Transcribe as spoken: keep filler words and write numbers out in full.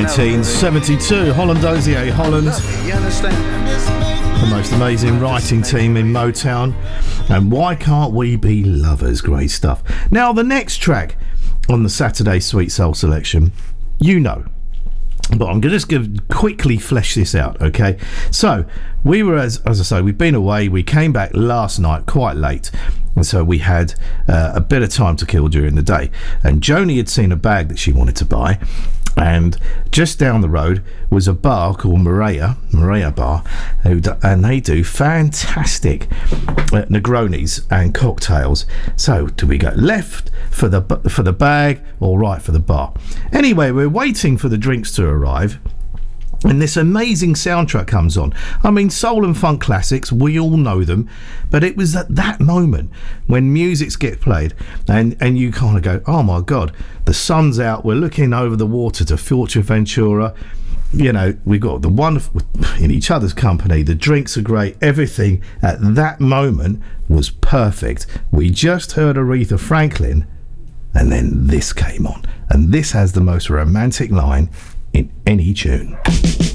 nineteen seventy-two, Holland Dozier, Holland, the most amazing writing team in Motown, and Why Can't We Be Lovers? Great stuff. Now the next track on the Saturday Sweet Soul selection, you know, but I'm going to just give, quickly flesh this out, okay? So we were, as, as I say, we've been away. We came back last night quite late, and so we had uh, a bit of time to kill during the day. And Joni had seen a bag that she wanted to buy, and just down the road was a bar called Maria, Maria Bar, who do, and they do fantastic uh, Negronis and cocktails. So do we go left for the for the bag or right for the bar? Anyway, we're waiting for the drinks to arrive, and this amazing soundtrack comes on. I mean, soul and funk classics, we all know them, but it was at that moment when musics get played and, and you kind of go, oh my God, the sun's out, we're looking over the water to Fuerteventura. You know, we've got the wonderful, in each other's company, the drinks are great, everything at that moment was perfect. We just heard Aretha Franklin, and then this came on. And this has the most romantic line in any tune.